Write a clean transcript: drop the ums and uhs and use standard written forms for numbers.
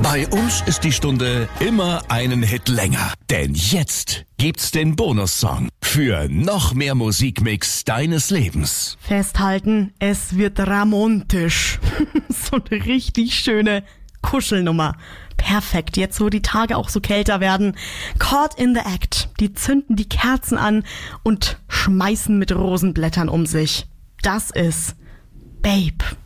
Bei uns ist die Stunde immer einen Hit länger. Denn jetzt gibt's den Bonussong für noch mehr Musikmix deines Lebens. Festhalten, es wird ramontisch. So eine richtig schöne Kuschelnummer. Perfekt, jetzt wo die Tage auch so kälter werden. Caught in the Act. Die zünden die Kerzen an und schmeißen mit Rosenblättern um sich. Das ist Babe.